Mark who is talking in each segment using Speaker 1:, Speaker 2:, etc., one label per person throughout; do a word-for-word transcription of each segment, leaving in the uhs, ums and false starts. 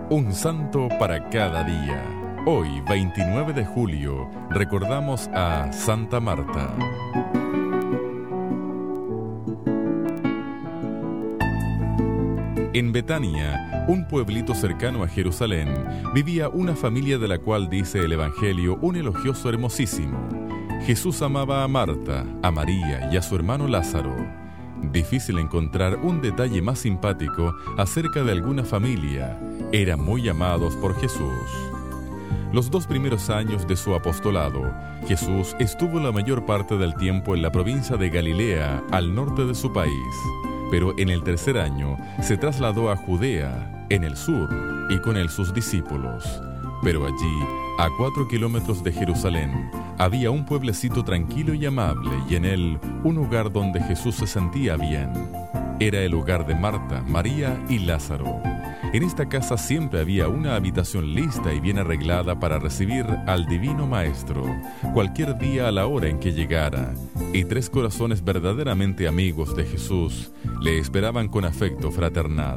Speaker 1: Un santo para cada día. Hoy, veintinueve de julio, recordamos a Santa Marta. En Betania, un pueblito cercano a Jerusalén, vivía una familia de la cual dice el Evangelio un elogioso hermosísimo. Jesús amaba a Marta, a María y a su hermano Lázaro. Difícil encontrar un detalle más simpático acerca de alguna familia. Eran muy amados por Jesús. Los dos primeros años de su apostolado, Jesús estuvo la mayor parte del tiempo en la provincia de Galilea, al norte de su país. Pero en el tercer año se trasladó a Judea, en el sur, y con él sus discípulos. Pero allí, a cuatro kilómetros de Jerusalén, había un pueblecito tranquilo y amable, y en él un hogar donde Jesús se sentía bien. Era el hogar de Marta, María y Lázaro. En esta casa siempre había una habitación lista y bien arreglada para recibir al Divino Maestro, cualquier día a la hora en que llegara, y tres corazones verdaderamente amigos de Jesús le esperaban con afecto fraternal.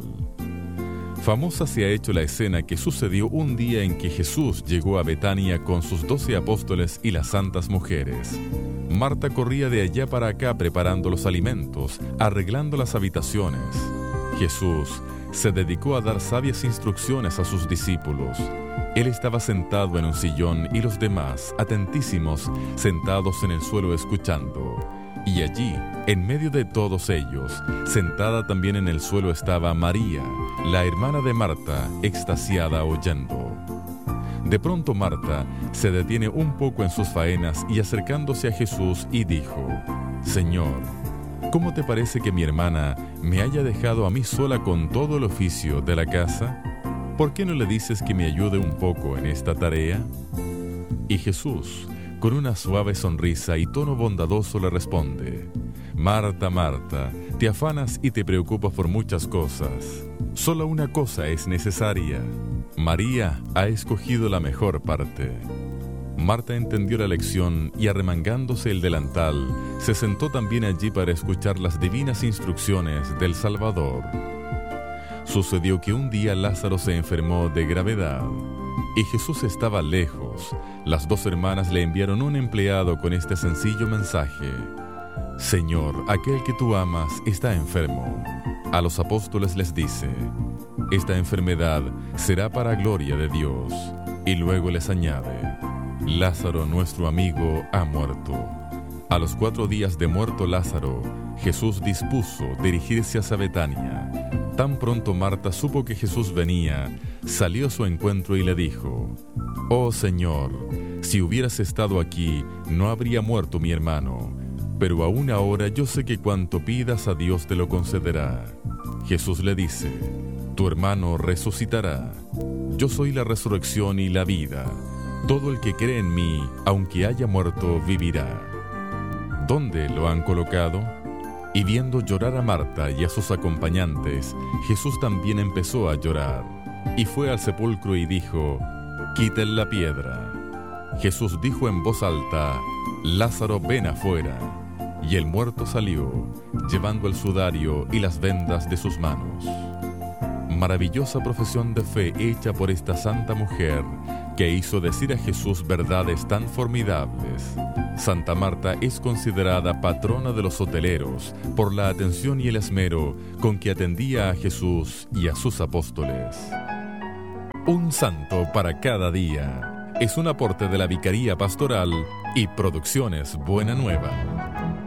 Speaker 1: Famosa se ha hecho la escena que sucedió un día en que Jesús llegó a Betania con sus doce apóstoles y las santas mujeres. Marta corría de allá para acá preparando los alimentos, arreglando las habitaciones. Jesús se dedicó a dar sabias instrucciones a sus discípulos. Él estaba sentado en un sillón y los demás, atentísimos, sentados en el suelo escuchando. Y allí, en medio de todos ellos, sentada también en el suelo estaba María, la hermana de Marta, extasiada oyendo. De pronto Marta se detiene un poco en sus faenas y acercándose a Jesús y dijo: «Señor, ¿cómo te parece que mi hermana me haya dejado a mí sola con todo el oficio de la casa? ¿Por qué no le dices que me ayude un poco en esta tarea?» Y Jesús, con una suave sonrisa y tono bondadoso, le responde: «Marta, Marta, te afanas y te preocupas por muchas cosas. Solo una cosa es necesaria. María ha escogido la mejor parte». Marta entendió la lección y, arremangándose el delantal, se sentó también allí para escuchar las divinas instrucciones del Salvador. Sucedió que un día Lázaro se enfermó de gravedad y Jesús estaba lejos. Las dos hermanas le enviaron un empleado con este sencillo mensaje: «Señor, aquel que tú amas está enfermo». A los apóstoles les dice: «Esta enfermedad será para gloria de Dios». Y luego les añade: «Lázaro, nuestro amigo, ha muerto». A los cuatro días de muerto Lázaro, Jesús dispuso dirigirse hacia Betania. Tan pronto Marta supo que Jesús venía, salió a su encuentro y le dijo: «Oh Señor, si hubieras estado aquí, no habría muerto mi hermano. Pero aún ahora yo sé que cuanto pidas a Dios te lo concederá». Jesús le dice: «Tu hermano resucitará. Yo soy la resurrección y la vida. Todo el que cree en mí, aunque haya muerto, vivirá». ¿Dónde lo han colocado? Y viendo llorar a Marta y a sus acompañantes, Jesús también empezó a llorar. Y fue al sepulcro y dijo: «Quiten la piedra». Jesús dijo en voz alta: «Lázaro, ven afuera». Y el muerto salió, llevando el sudario y las vendas de sus manos. Maravillosa profesión de fe hecha por esta santa mujer, que hizo decir a Jesús verdades tan formidables. Santa Marta es considerada patrona de los hoteleros por la atención y el esmero con que atendía a Jesús y a sus apóstoles. Un santo para cada día es un aporte de la Vicaría Pastoral y Producciones Buena Nueva.